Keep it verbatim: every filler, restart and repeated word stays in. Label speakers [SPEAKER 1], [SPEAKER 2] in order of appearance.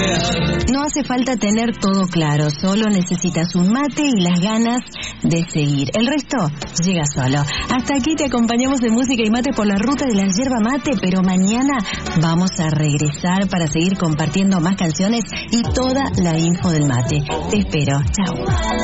[SPEAKER 1] No hace falta tener todo claro, solo necesitas un mate y las ganas de seguir. El resto llega solo. Hasta aquí te acompañamos de música y mate por la ruta de la yerba mate, pero mañana vamos a regresar para seguir compartiendo más canciones y toda la info del mate. Te espero. Chao.